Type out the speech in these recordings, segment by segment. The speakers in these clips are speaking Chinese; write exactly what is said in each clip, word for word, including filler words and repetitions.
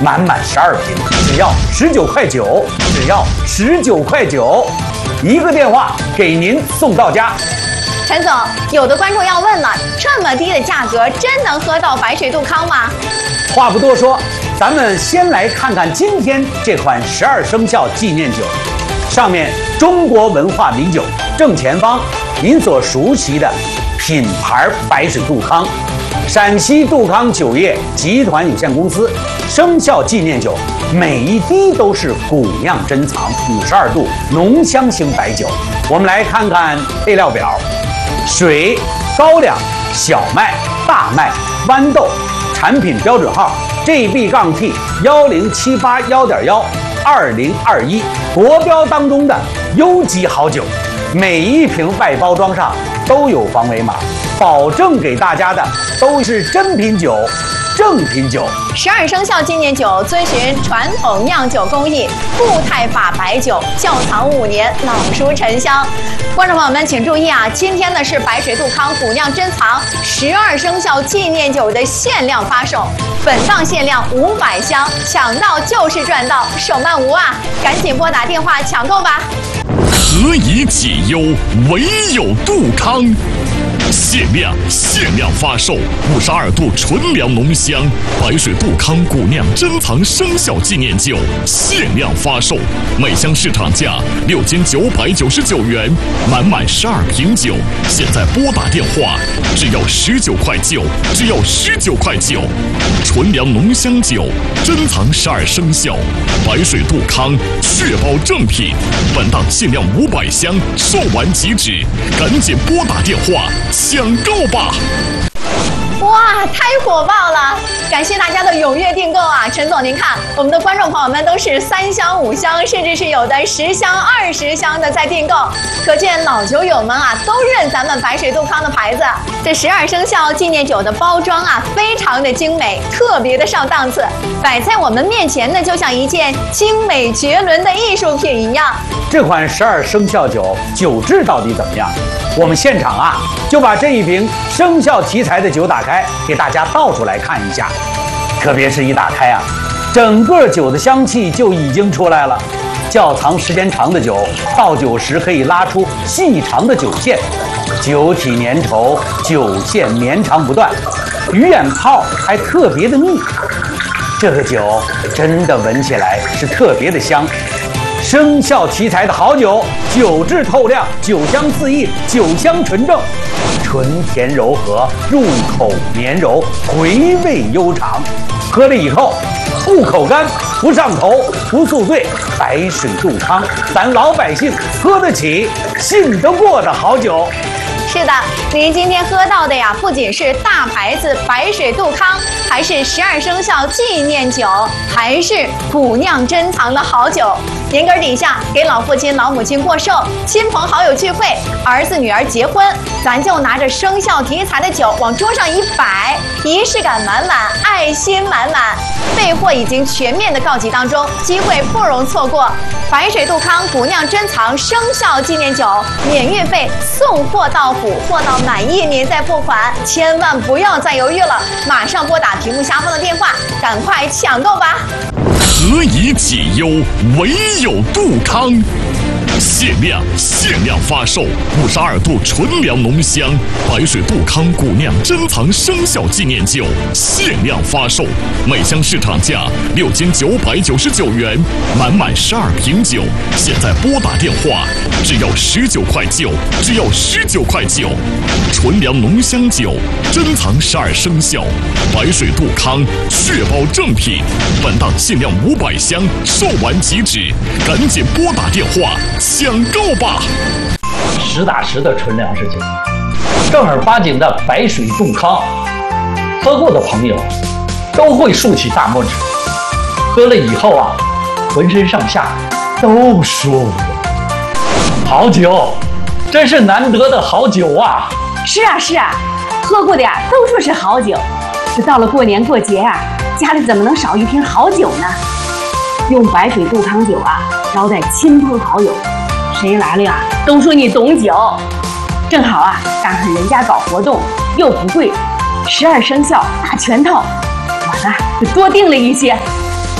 满满十二瓶，只要十九块九，只要十九块九，一个电话给您送到家。 陈总，有的观众要问了，这么低的价格，真能喝到白水杜康吗？ 话不多说，咱们先来看看今天这款十二生肖纪念酒，上面中国文化米酒，正前方您所熟悉的品牌白水杜康，陕西杜康酒业集团有限公司生肖纪念酒，每一滴都是古酿珍藏，五十二度浓香型白酒。我们来看看配料表：水、高粱、小麦、大麦、豌豆。产品标准号 G B T 幺零七八幺点幺二零二一，国标当中的优级好酒。每一瓶外包装上都有防伪码，保证给大家的都是真品酒、正品酒。 十二生肖纪念酒遵循传统酿酒工艺，固态法白酒，窖藏五年，老熟陈香。观众朋友们请注意啊，今天呢是白水杜康古酿珍藏十二生肖纪念酒的限量发售，本档限量五百箱，抢到就是赚到，手慢无啊！赶紧拨打电话抢购吧。 何以解忧，唯有杜康。限量限量发售五十二度纯粮浓香白水杜康古酿珍藏生肖纪念酒，限量发售，每箱市场价六千九百九十九元，满满十二瓶酒，现在拨打电话，只要十九块九，只要十九块九，纯粮浓香酒，珍藏十二生肖，白水杜康，确保正品，本档限量五百箱，售完即止，赶紧拨打电话抢购吧！ 哇，太火爆了！感谢大家的踊跃订购啊！陈总，您看，我们的观众朋友们都是三箱、五箱，甚至是有的十箱、二十箱的在订购，可见老酒友们啊都认咱们白水杜康的牌子。这十二生肖纪念酒的包装啊，非常的精美，特别的上档次，摆在我们面前呢，就像一件精美绝伦的艺术品一样。 这款十二生肖酒酒质到底怎么样？我们现场啊就把这一瓶生肖题材的酒打开，给大家倒出来看一下。特别是一打开啊，整个酒的香气就已经出来了。窖藏时间长的酒，倒酒时可以拉出细长的酒线，酒体粘稠，酒线绵长不断，鱼眼泡还特别的密。这个酒真的闻起来是特别的香。生肖题材的好酒，酒质透亮，酒香四溢，酒香纯正，醇甜柔和，入口绵柔，回味悠长。喝了以后不口干，不上头，不宿醉。白水杜康，咱老百姓喝得起、信得过的好酒。 是的，您今天喝到的呀，不仅是大牌子白水杜康，还是十二生肖纪念酒，还是古酿珍藏的好酒。年根底下给老父亲、老母亲过寿，亲朋好友聚会，儿子女儿结婚，咱就拿着生肖题材的酒往桌上一摆，仪式感满满，爱心满满。备货已经全面的告急当中，机会不容错过。白水杜康古酿珍藏生肖纪念酒，免运费，送货到府，货到满意您再付款，千万不要再犹豫了，马上拨打屏幕下方的电话，赶快抢购吧！ 何以解忧，唯有杜康。限量限量发售五十二度纯粮浓香白水杜康古酿珍藏生肖纪念酒，限量发售，每箱市场价六千九百九十九元，满满十二瓶酒，现在拨打电话，只要十九块九，只要十九块九，纯粮浓香酒，珍藏十二生肖，白水杜康，确保正品，本档限量五百箱，售完即止，赶紧拨打电话抢购吧！ 实打实的纯粮食酒，正儿八经的白水杜康，喝过的朋友都会竖起大拇指。喝了以后啊，浑身上下都舒服。好酒，真是难得的好酒啊！ 是啊是啊，喝过的呀都说是好酒。这到了过年过节啊，家里怎么能少一瓶好酒呢？用白水杜康酒啊招待亲朋好友，谁来了呀都说你懂酒。正好啊赶上人家搞活动，又不贵，十二生肖大全套，我呢就多订了一些。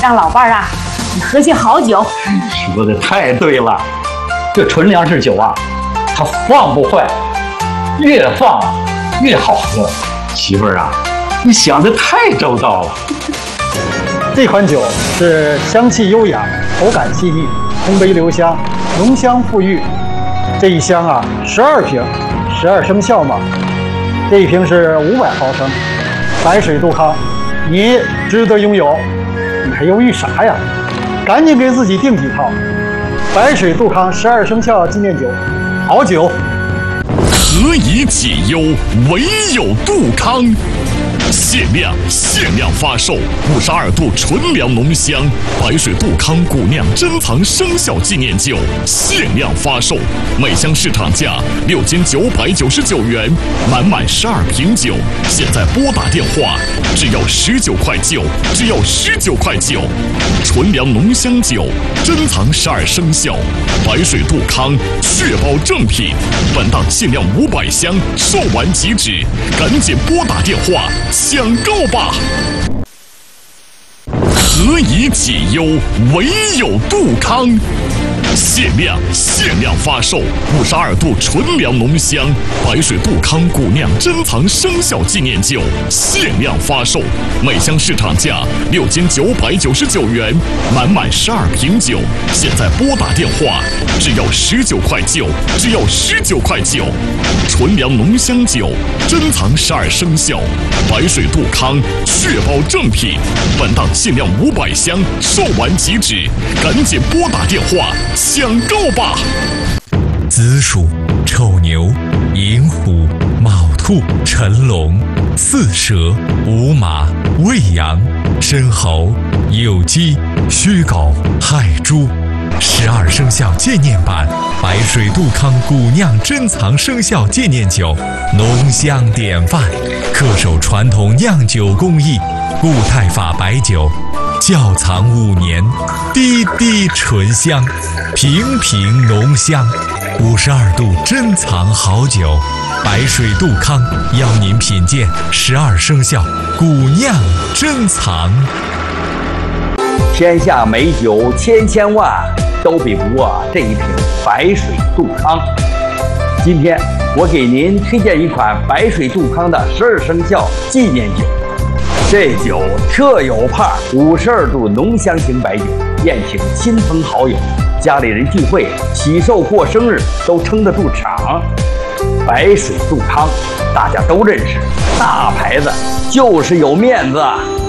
让老伴儿啊喝些好酒。 说的太对了，这纯粮食酒啊，它放不坏，越放越好喝。媳妇儿啊，你想的太周到了。 这款酒是香气优雅，口感细腻，烘焙留香，浓香馥郁。这一箱啊，十二瓶，十二生肖嘛。这一瓶是五百毫升，白水杜康，你值得拥有。你还犹豫啥呀？赶紧给自己订几套。白水杜康十二生肖纪念酒，好酒。 何以解忧，唯有杜康。限量限量发售五十二度纯粮浓香白水杜康古酿珍藏生肖纪念酒，限量发售，每箱市场价六千九百九十九元，满满十二瓶酒，现在拨打电话，只要十九块九，只要十九块九。纯粮浓香酒，珍藏十二生肖，白水杜康，确保正品。本档限量五百箱，售完即止，赶紧拨打电话抢购吧！何以解忧，唯有杜康。限量限量发售五十二度纯粮浓香白水杜康古酿珍藏生肖纪念酒，限量发售，每箱市场价六千九百九十九元，满满十二瓶酒，现在拨打电话，只要十九块九，只要十九块九。纯粮浓香酒，珍藏十二生肖，白水杜康，确保正品。本档限量五百箱，售完即止，赶紧拨打电话抢购吧！ 子鼠、丑牛、寅虎、卯兔、辰龙、巳蛇、午马、未羊、申猴、酉鸡、戌狗、亥猪。十二生肖纪念版白水杜康古酿珍藏生肖纪念酒，浓香典范，恪守传统酿酒工艺，固态法白酒，窖藏五年，滴滴醇香，瓶瓶浓香。五十二度珍藏好酒，白水杜康邀您品鉴十二生肖古酿珍藏。 天下美酒千千万，都比不过这一瓶白水杜康。今天我给您推荐一款白水杜康的十二生肖纪念酒。这酒特有派，五十二度浓香型白酒，宴请亲朋好友，家里人聚会、喜寿、过生日都撑得住场。白水杜康大家都认识，大牌子就是有面子。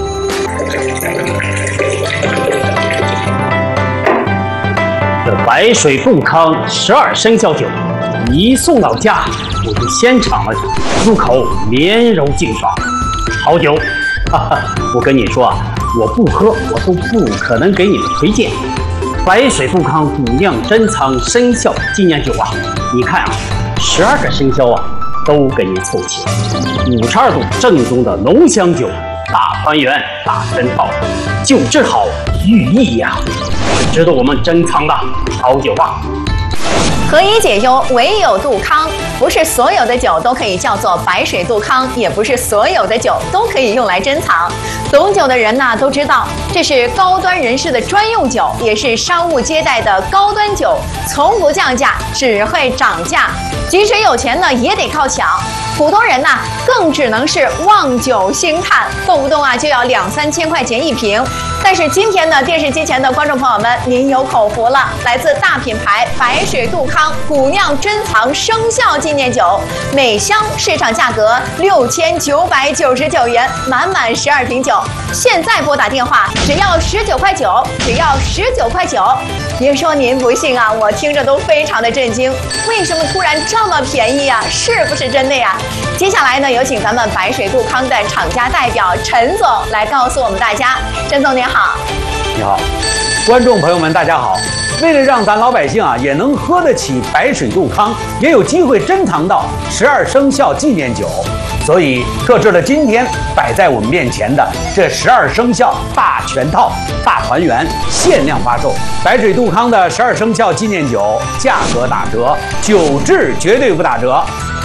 这白水杜康十二生肖酒一送到家，我就先尝了，入口绵柔劲爽，好酒。哈哈，我跟你说啊，我不喝我都不可能给你们推荐。白水杜康古酿珍藏生肖纪念酒啊，你看啊，十二个生肖啊都给你凑齐了，五十二度正宗的浓香酒，大团圆大珍宝，酒质好寓意呀、啊，是值得我们珍藏的好酒啊。 何以解忧，唯有杜康。不是所有的酒都可以叫做白水杜康，也不是所有的酒都可以用来珍藏。懂酒的人呢都知道，这是高端人士的专用酒，也是商务接待的高端酒，从不降价，只会涨价。即使有钱呢，也得靠抢。普通人呢，更只能是望酒兴叹，动不动啊就要两三千块钱一瓶。但是今天呢，电视机前的观众朋友们，您有口福了，来自大品牌白水杜康古酿珍藏生肖纪念酒，每箱市场价格六千九百九十九元，满满十二瓶酒。现在拨打电话，只要十九块九，只要十九块九。别说您不信啊，我听着都非常的震惊，为什么突然这么便宜啊？是不是真的呀？接下来呢，有请咱们白水杜康的厂家代表陈总来告诉我们大家。陈总您好。 你好，观众朋友们大家好。为了让咱老百姓啊也能喝得起白水杜康，也有机会珍藏到十二生肖纪念酒，所以特制了今天摆在我们面前的这十二生肖大全套大团圆限量发售。白水杜康的十二生肖纪念酒价格打折，酒质绝对不打折。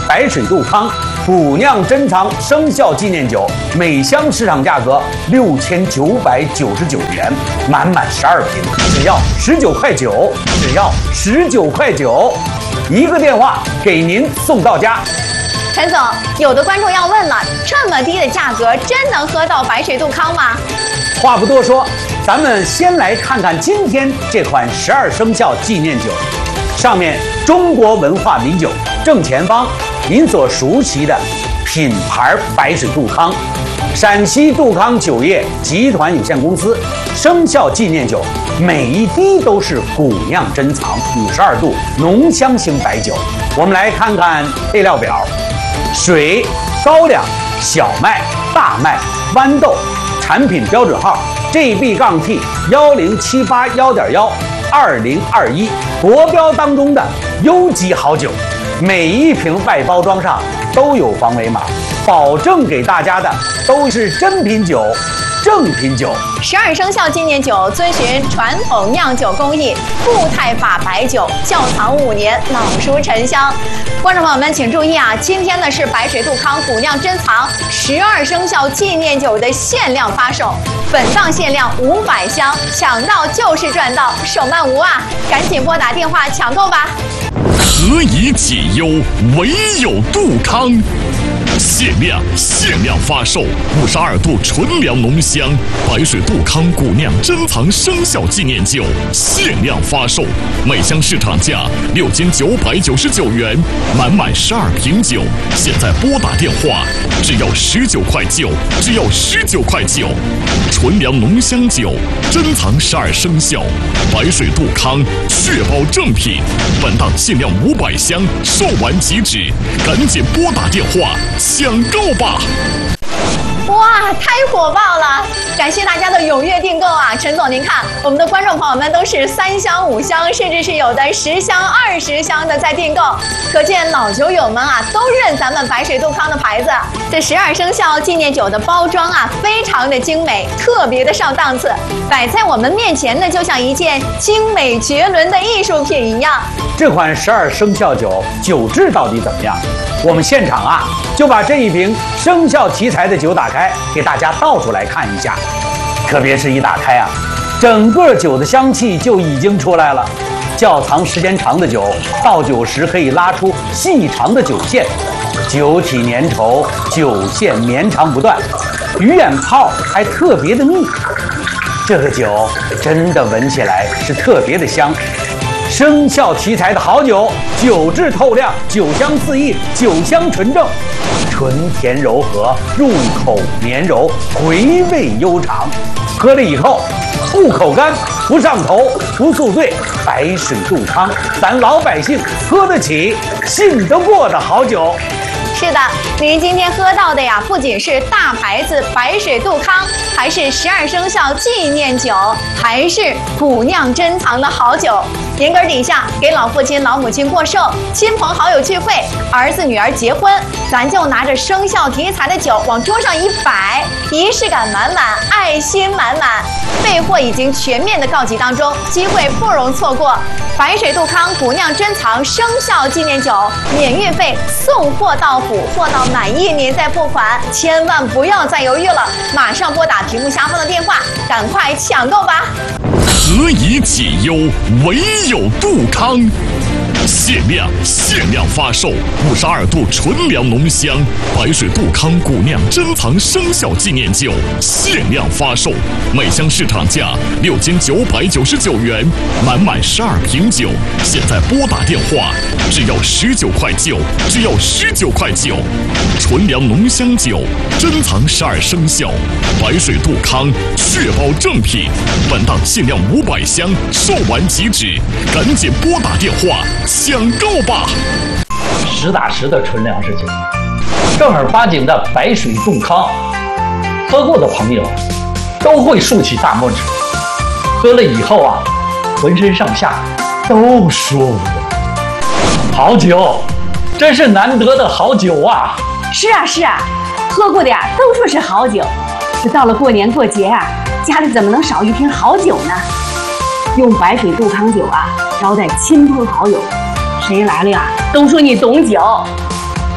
白水杜康古酿珍藏生肖纪念酒，每箱市场价格六千九百九十九元，满满十二瓶，只要十九块九，只要十九块九，一个电话给您送到家。 陈总，有的观众要问了，这么低的价格，真能喝到白水杜康吗？ 话不多说，咱们先来看看今天这款十二生肖纪念酒。上面中国文化米酒正前方，您所熟悉的品牌白水杜康，陕西杜康酒业集团有限公司生肖纪念酒，每一滴都是古酿珍藏，五十二度浓香型白酒。我们来看看配料表：水、高粱、小麦、大麦、豌豆，产品标准号 G B T 幺零七八幺点幺二零二一，国标当中的优级好酒。每一瓶外包装上都有防伪码，保证给大家的都是真品酒、正品酒。 十二生肖纪念酒遵循传统酿酒工艺，固态法白酒，窖藏五年，老熟陈香。观众朋友们请注意啊，今天呢是白水杜康古酿珍藏十二生肖纪念酒的限量发售，本档限量五百箱，抢到就是赚到，手慢无啊！赶紧拨打电话抢购吧。 何以解忧，唯有杜康。限量限量发售五十二度纯粮浓香白水杜康古酿珍藏生肖纪念酒，限量发售，每箱市场价六千九百九十九元，满满十二瓶酒，现在拨打电话，只要十九块九，只要十九块九，纯粮浓香酒，珍藏十二生肖，白水杜康，确保正品，本档限量五百箱，售完即止，赶紧拨打电话抢购吧！ 哇，太火爆了！感谢大家的踊跃订购啊！陈总，您看，我们的观众朋友们都是三箱、五箱，甚至是有的十箱、二十箱的在订购，可见老酒友们啊都认咱们白水杜康的牌子。这十二生肖纪念酒的包装啊，非常的精美，特别的上档次，摆在我们面前呢，就像一件精美绝伦的艺术品一样。 这款十二生肖酒酒质到底怎么样？我们现场啊就把这一瓶生肖题材的酒打开，给大家倒出来看一下。特别是一打开啊，整个酒的香气就已经出来了。窖藏时间长的酒，倒酒时可以拉出细长的酒线，酒体粘稠，酒线绵长不断，鱼眼泡还特别的密。这个酒真的闻起来是特别的香。生肖题材的好酒，酒质透亮，酒香四溢，酒香纯正，纯甜柔和，入口绵柔，回味悠长。喝了以后不口干，不上头，不宿醉。白水杜康，咱老百姓喝得起、信得过的好酒。 是的，您今天喝到的呀，不仅是大牌子白水杜康，还是十二生肖纪念酒，还是古酿珍藏的好酒。年根底下给老父亲、老母亲过寿，亲朋好友聚会，儿子女儿结婚，咱就拿着生肖题材的酒往桌上一摆，仪式感满满，爱心满满。备货已经全面的告急当中，机会不容错过。白水杜康古酿珍藏生肖纪念酒，免运费，送货到府，货到满意您再付款，千万不要再犹豫了，马上拨打屏幕下方的电话，赶快抢购吧！ 何以解忧，唯有杜康。限量限量发售五十二度纯粮浓香白水杜康古酿珍藏生肖纪念酒，限量发售，每箱市场价六千九百九十九元，满满十二瓶酒，现在拨打电话，只要十九块九，只要十九块九，纯粮浓香酒，珍藏十二生肖，白水杜康，确保正品，本档限量五百箱，售完即止，赶紧拨打电话抢购吧！ 实打实的纯粮食酒，正儿八经的白水杜康，喝过的朋友都会竖起大拇指，喝了以后啊，浑身上下都舒服。好酒，真是难得的好酒啊！ 是啊是啊，喝过的呀都说是好酒，这到了过年过节啊，家里怎么能少一瓶好酒呢？用白水杜康酒啊招待亲朋好友，谁来了呀都说你懂酒。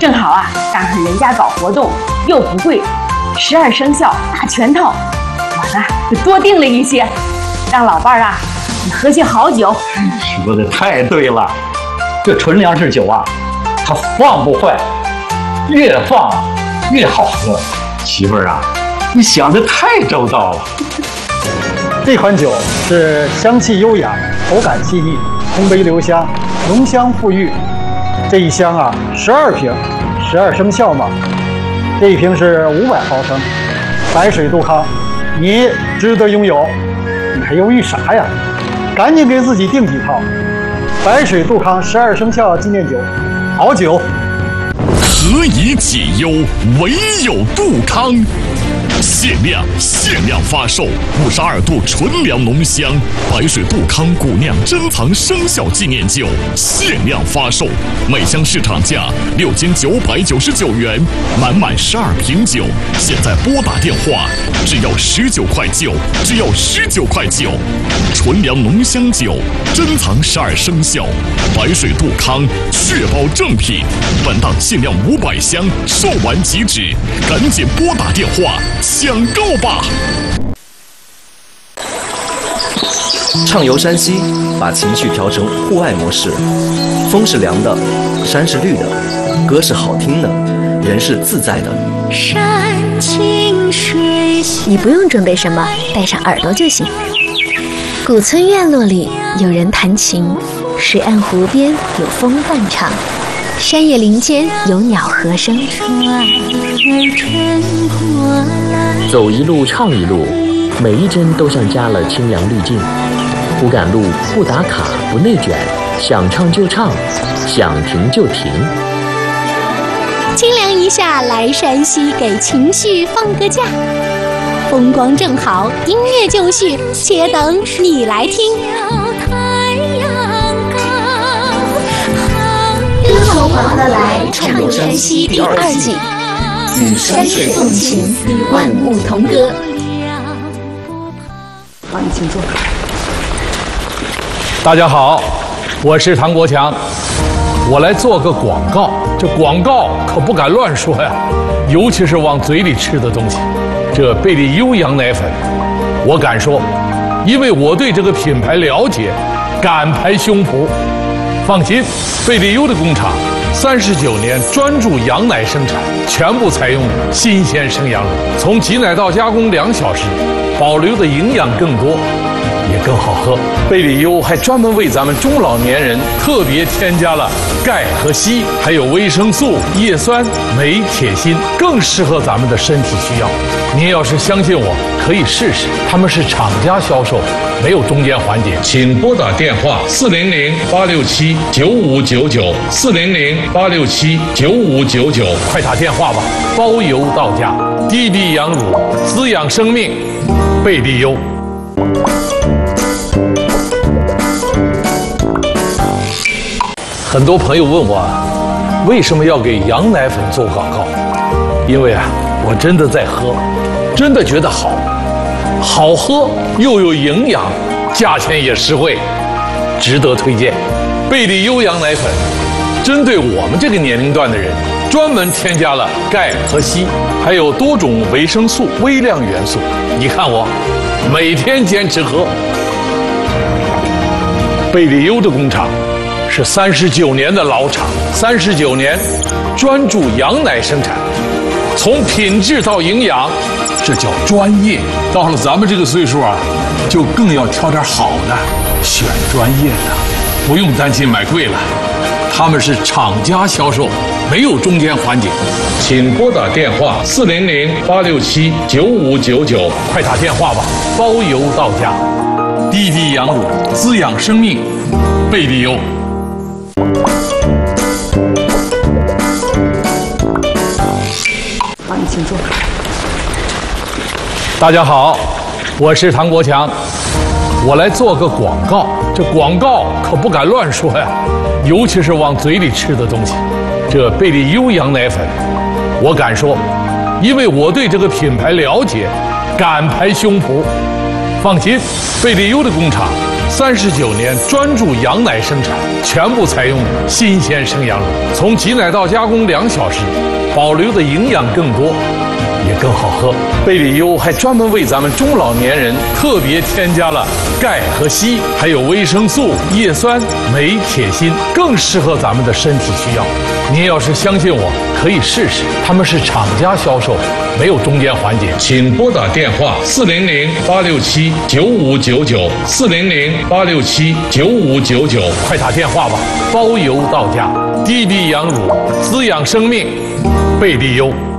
正好啊，赶上人家搞活动，又不贵，十二生肖大全套，我呢就多订了一些，让老伴儿啊你喝些好酒。 说的太对了，这纯粮食酒啊，它放不坏，越放越好喝。媳妇儿啊，你想的太周到了。 这款酒是香气优雅，口感细腻，烘焙留香，浓香馥郁。这一箱啊，十二瓶，十二生肖嘛。这一瓶是五百毫升，白水杜康，你值得拥有。你还犹豫啥呀？赶紧给自己订几套。白水杜康十二生肖纪念酒，好酒。 何以解忧，唯有杜康。限量限量发售五十二度纯粮浓香白水杜康古酿珍藏生肖纪念酒，限量发售，每箱市场价六千九百九十九元，满满十二瓶酒，现在拨打电话，只要十九块九，只要十九块九。纯粮浓香酒，珍藏十二生肖，白水杜康，确保正品。本档限量五百箱，售完即止，赶紧拨打电话抢购吧！ 畅游山西，把情绪调成户外模式。风是凉的，山是绿的，歌是好听的，人是自在的。 山清水秀，你不用准备什么，带上耳朵就行。古村院落里有人弹琴，水岸湖边有风伴唱，山野林间有鸟和声。 走一路唱一路，每一帧都像加了清凉滤镜。不赶路，不打卡，不内卷，想唱就唱，想停就停。 清凉一下来山西，给情绪放个假。风光正好，音乐就绪，且等你来听。歌从黄河来，畅游山西第二季，与山水共情，与万物同歌。 帮你请坐。 大家好，我是唐国强，我来做个广告。这广告可不敢乱说呀，尤其是往嘴里吃的东西。这贝利优羊奶粉，我敢说，因为我对这个品牌了解，敢拍胸脯。放心，贝利优的工厂三十九年专注羊奶生产，全部采用新鲜生羊乳，从挤奶到加工两小时，保留的营养更多，也更好喝。贝利优还专门为咱们中老年人特别添加了钙和硒，还有维生素、叶酸、镁、铁、锌，更适合咱们的身体需要。您要是相信我，可以试试。他们是厂家销售，没有中间环节。请拨打电话四零零八六七九五九九四零零八六七九五九九，快打电话吧，包邮到家。低低羊乳，滋养生命，贝利优。很多朋友问我，为什么要给羊奶粉做广告？因为啊，我真的在喝，真的觉得好，好喝又有营养，价钱也实惠，值得推荐。贝利优羊奶粉针对我们这个年龄段的人，专门添加了钙和硒，还有多种维生素、微量元素。你看我每天坚持喝。贝利优的工厂是三十九年的老厂，三十九年专注羊奶生产，从品质到营养，这叫专业。到了咱们这个岁数啊，就更要挑点好的，选专业的，不用担心买贵了。他们是厂家销售，没有中间环节。请拨打电话四零零八六七九五九九，快打电话吧，包邮到家。低低羊乳，滋养生命，贝利优。 帮你请坐。 大家好，我是唐国强，我来做个广告。这广告可不敢乱说呀，尤其是往嘴里吃的东西。这贝利优羊奶粉，我敢说，因为我对这个品牌了解，敢拍胸脯。放心，贝利优的工厂三十九年专注羊奶生产，全部采用新鲜生羊乳，从挤奶到加工两小时，保留的营养更多，也更好喝。贝里优还专门为咱们中老年人特别添加了钙和硒，还有维生素、叶酸、镁、铁、锌，更适合咱们的身体需要。您要是相信我，可以试试，他们是厂家销售，没有中间环节。请拨打电话四零零八六七九五九九四零零八六七九五九九，快打电话吧，包邮到家。低比羊乳，滋养生命，贝利优。